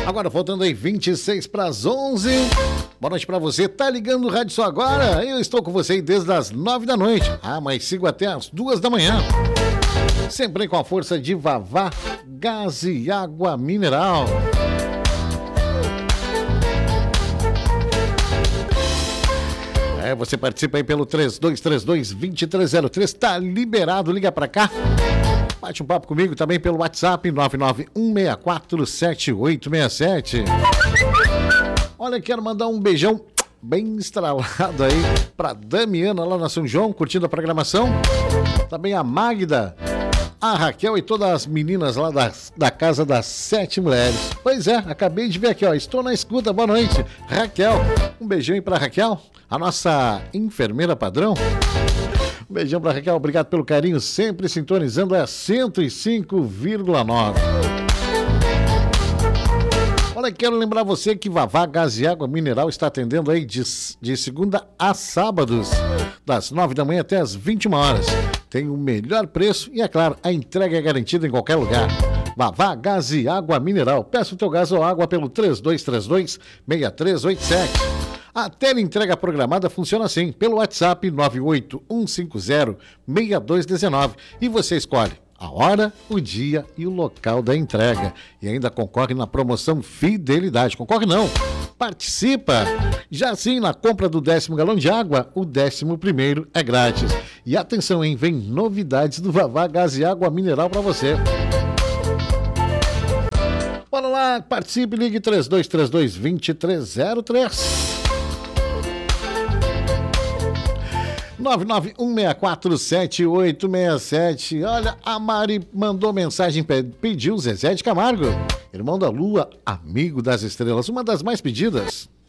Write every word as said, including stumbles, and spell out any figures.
Agora faltando aí vinte e seis para as onze. Boa noite para você. Tá ligando o rádio só agora? Eu estou com você aí desde as nove da noite. Ah, mas sigo até as duas da manhã. Sempre com a força de Vavá, gás e água mineral. É, você participa aí pelo três dois três dois, dois três zero três. Tá liberado, liga pra cá. Bate um papo comigo também pelo WhatsApp nove nove um seis quatro sete oito seis sete. Olha, quero mandar um beijão bem estralado aí pra Damiana lá na São João, curtindo a programação. Também a Magda, a Raquel e todas as meninas lá da, da Casa das Sete Mulheres. Pois é, acabei de ver aqui, ó. Estou na escuta, boa noite. Raquel, um beijão aí pra Raquel, a nossa enfermeira padrão. Um beijão pra Raquel, obrigado pelo carinho, sempre sintonizando a cento e cinco vírgula nove. Olha, quero lembrar você que Vavá Gás e Água Mineral está atendendo aí de, de segunda a sábados, das nove da manhã até as vinte e uma horas. Tem o melhor preço e, é claro, a entrega é garantida em qualquer lugar. Vavá Gás e Água Mineral. Peça o teu gás ou água pelo três dois três dois, seis três oito sete. A teleentrega programada funciona assim, pelo WhatsApp nove oito um cinco zero, seis dois um nove. E você escolhe a hora, o dia e o local da entrega. E ainda concorre na promoção Fidelidade. Concorre não, participa! Já assim, na compra do décimo galão de água, o décimo primeiro é grátis. E atenção, hein? Vem novidades do Vavá Gás e Água Mineral para você. Bora lá, participe, ligue três dois três dois, dois três zero três. nove nove um seis quatro sete oito seis sete. Olha, a Mari mandou mensagem, pediu Zezé de Camargo, Irmão da Lua, Amigo das Estrelas, uma das mais pedidas.